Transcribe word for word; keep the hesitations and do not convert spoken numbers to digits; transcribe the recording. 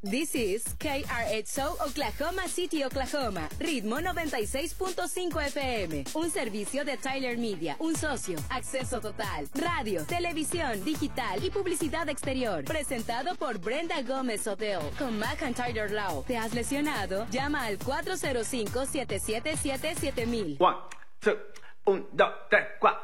This is K R X O Oklahoma City, Oklahoma. Ritmo noventa y seis punto cinco F M. Un servicio de Tyler Media. Un socio. Acceso total. Radio, televisión, digital y publicidad exterior. Presentado por Brenda Gómez Hotel. Con Mac and Tyler Law. ¿Te has lesionado? Llama al cuatro cero cinco, siete siete siete, siete mil. One, two, un, dos, tres, cuatro.